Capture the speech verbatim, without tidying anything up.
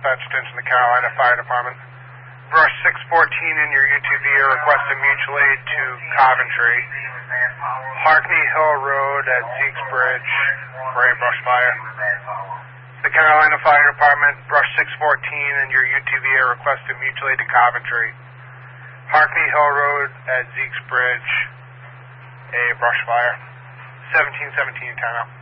dispatch attention to Carolina Fire Department. Brush six fourteen in your U T V are requesting mutual aid to Coventry. Harkney Hill Road at Zeke's Bridge for a brush fire. The Carolina Fire Department, brush six fourteen and your U T V are requesting mutual aid to Coventry. Harkney Hill Road at Zeke's Bridge, a brush fire. seventeen seventeen, time out.